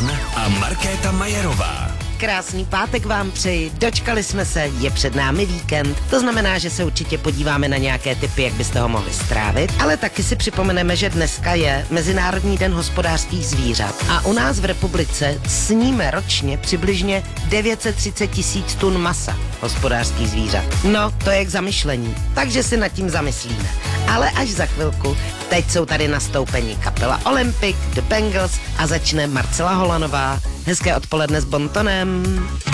Bonton a Markéta Majerová. Krásný pátek vám přeji, dočkali jsme se, je před námi víkend, to znamená, že se určitě podíváme na nějaké tipy, jak byste ho mohli strávit, ale taky si připomeneme, že dneska je Mezinárodní den hospodářských zvířat a u nás v republice sníme ročně přibližně 930 000 tun masa hospodářských zvířat. No, to je k zamyšlení, takže si nad tím zamyslíme. Ale až za chvilku, teď jsou tady nastoupení kapela Olympic, The Bangles a začne Marcela Holanová. Hezké odpoledne s Bontonem.